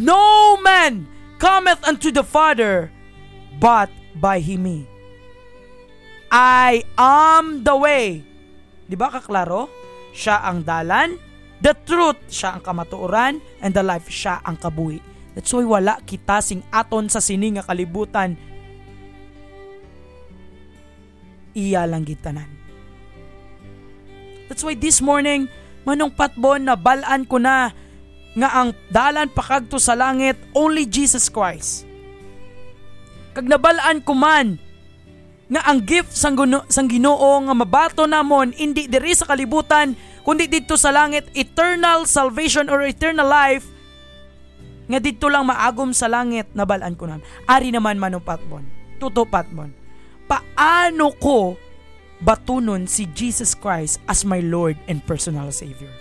No man cometh unto the Father but by me. I am the way. Di ba kaklaro? Siya ang dalan, the truth, siya ang kamatuoran, and the life, siya ang kabuhi. That's why wala kita sing aton sa sini nga kalibutan. Iya lang gitanan. That's why this morning, manong patbon na balaan ko na nga ang dalan pakagto sa langit, only Jesus Christ. Kag nabalaan ko man nga ang gift sang Ginoo nga mabato namon hindi diri sa kalibutan kundi didto sa langit, eternal salvation or eternal life nga didto lang maagom sa langit, nabalaan ko na. Ari naman manong patbon, tuto patbon. Paano ko batunon si Jesus Christ as my Lord and personal Savior?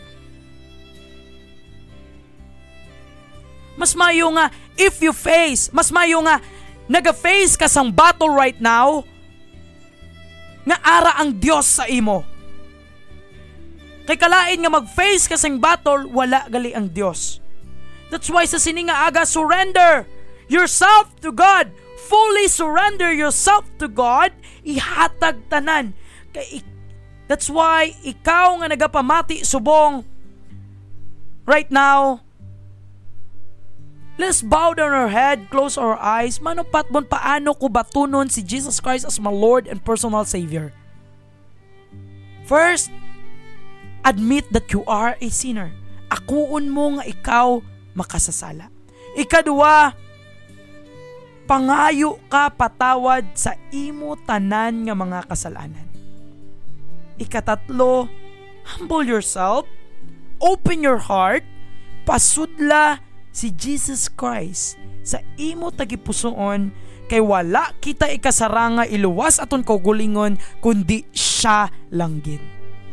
Mas mayo nga, if you face, mas mayo nga, naga-face ka sang battle right now, nga ara ang Diyos sa imo. Kay kalain nga mag-face ka sang battle, wala gali ang Diyos. That's why sa sininga aga, surrender yourself to God. Fully surrender yourself to God, ihatag tanan. That's why ikaw nga nagapamati subong right now, let's bow down our head, close our eyes. Patbon, paano ko batunon si Jesus Christ as my Lord and personal Savior? First, admit that you are a sinner. Akuon mo nga ikaw makasasala. Ikadua, pangayo ka patawad sa imo tanan nga mga kasalanan. Ikatatlo, humble yourself, open your heart, pasudla si Jesus Christ sa imo tagipusoon, kay wala kita ikasaranga iluwas aton kaugulingon kundi siya langgit.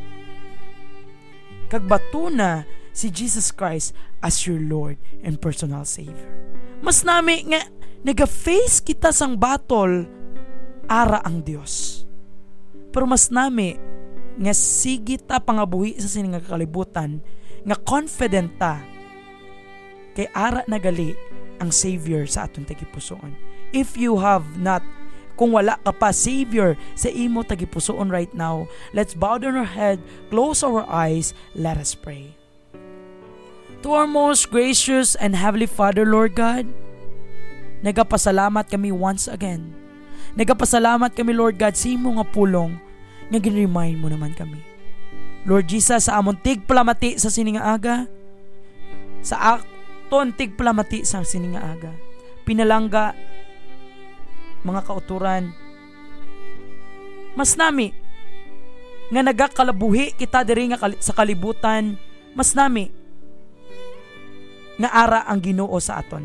Kagbatuna si Jesus Christ as your Lord and personal Savior. Mas nami nga naga-face kita sang battle, ara ang Dios. Pero mas nami nga sige ta pangabuhi sa sining kalibutan, nga confident ta kay ara nagali ang Savior sa aton tagipusoon. If you have not, kung wala ka pa Savior sa imo tagipusoon right now, let's bow down our head, close our eyes, let us pray. To our most gracious and heavenly Father, Lord God, nagapasalamat kami once again. Nagapasalamat kami, Lord God, sa imo nga pulong nga gin-remind mo naman kami. Lord Jesus, sa amon tigpalamati sa sininga aga, sa aton tigpalamati sa sininga aga, pinalangga mga kauturan, mas nami nga nagakalabuhi kita diri nga sa kalibutan, mas nami nga ara ang Ginoo sa aton,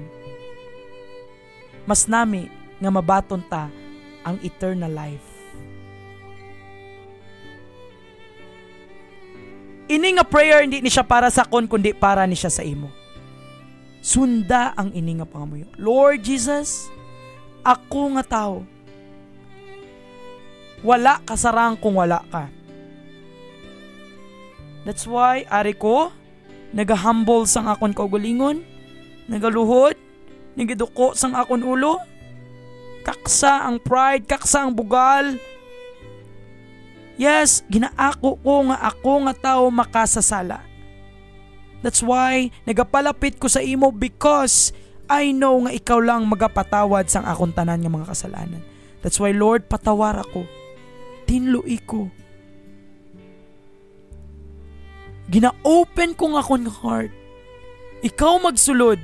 mas nami nga mabaton ta ang eternal life. Ini nga prayer hindi ni siya para sa kon kundi para ni siya sa imo. Sunda ang ini nga pangamuyo. Lord Jesus, ako nga tao, wala kasarang kung wala ka. That's why ari ko nagahumble sang akon kaugalingon, nagaluhod, nagaduko sang akon ulo, kaksa ang pride, kaksa ang bugal. Yes, ginaako ko nga ako nga tao makasasala. That's why nagapalapit ko sa imo, because I know nga ikaw lang magapatawad sang akong tanan nga mga kasalanan. That's why, Lord, patawar ako. Tinlui ko. Gina-open ko nga akong heart. Ikaw magsulod.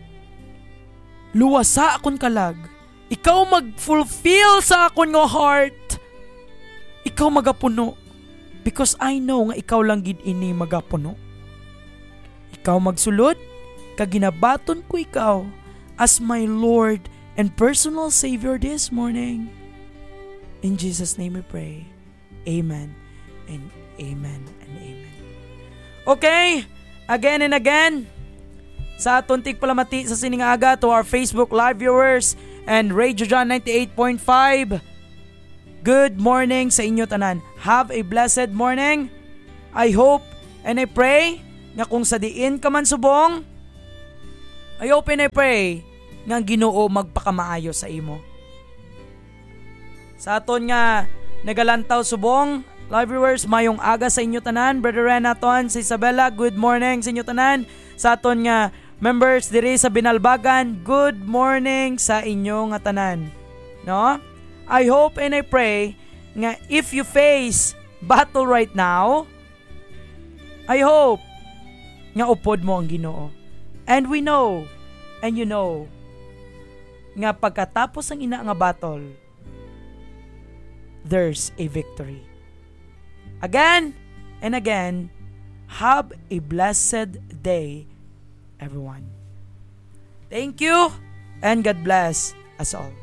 Luwasa akong kalag. Ikaw mag-fulfill sa akong nga heart. Ikaw magapuno, because I know nga ikaw lang gid ini magapuno. Ikaw magsulod, kag ginabaton ko ikaw as my Lord and personal Savior this morning. In Jesus' name we pray. Amen and amen and amen. Okay, again and again, sa aton tigpalamati sa sininga aga to our Facebook live viewers and Radio John 98.5, good morning sa inyo tanan. Have a blessed morning. I hope and I pray nga kung sa diin ka man subong, I hope and I pray nga Ginoo magpakamaayo sa imo. Sa aton nga nagalantaw subong live viewers, mayong aga sa inyo tanan. Brother Renaton, sa Isabela, good morning sa inyo tanan. Sa aton nga members diri sa Binalbagan, good morning sa inyo nga tanan. No? I hope and I pray nga if you face battle right now, I hope nga upod mo ang Ginoo. And we know, and you know, nga pagkatapos ang ina nga battle, there's a victory. Again and again, have a blessed day, everyone. Thank you, and God bless us all.